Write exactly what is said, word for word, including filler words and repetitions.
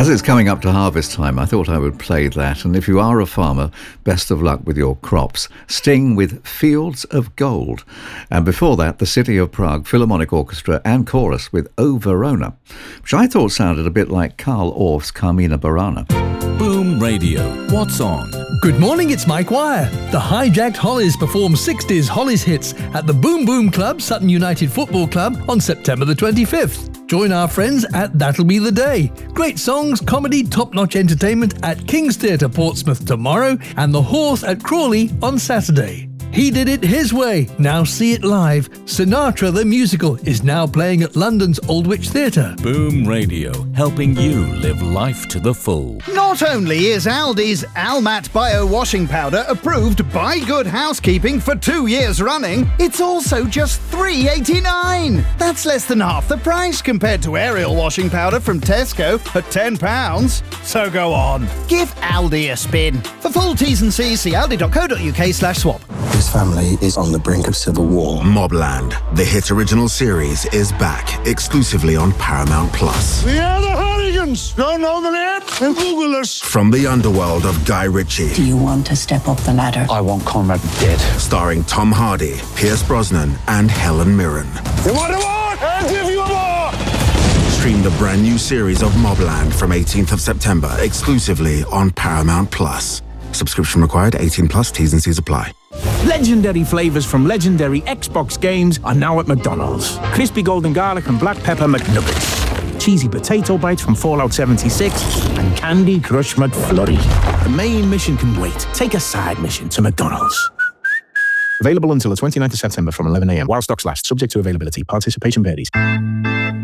As it's coming up to harvest time, I thought I would play that. And if you are a farmer, best of luck with your crops. Sting with Fields of Gold. And before that, the City of Prague Philharmonic Orchestra and Chorus with O Verona, which I thought sounded a bit like Carl Orff's Carmina Burana. Boom Radio. What's on? Good morning, it's Mike Wire. The Hijacked Hollies perform sixties Hollies hits at the Boom Boom Club, Sutton United Football Club, on September the twenty-fifth. Join our friends at That'll Be the Day. Great songs, comedy, top-notch entertainment at King's Theatre, Portsmouth tomorrow, and The Horse at Crawley on Saturday. He did it his way. Now see it live. Sinatra the Musical is now playing at London's Aldwych Theatre. Boom Radio, helping you live life to the full. Not only is Aldi's Almat Bio Washing Powder approved by Good Housekeeping for two years running, it's also just three pounds eighty-nine. That's less than half the price compared to Ariel Washing Powder from Tesco at ten pounds. So go on, give Aldi a spin. For full T's and C's, see aldi.co.uk slash swap. His family is on the brink of civil war. Mobland, the hit original series, is back exclusively on Paramount Plus. We are the Hooligans. Don't know the name? And Google us. From the underworld of Guy Ritchie. Do you want to step up the ladder? I want Conrad dead. Starring Tom Hardy, Pierce Brosnan, and Helen Mirren. You want a war? I'll give you a war. Stream the brand new series of Mobland from eighteenth of September exclusively on Paramount Plus. Subscription required, eighteen plus, T's and C's apply. Legendary flavours from legendary Xbox games are now at McDonald's. Crispy golden garlic and black pepper McNuggets. Cheesy potato bites from Fallout seventy-six. And Candy Crush McFlurry. The main mission can wait. Take a side mission to McDonald's. Available until the twenty-ninth of September from eleven a m while stocks last. Subject to availability. Participation varies.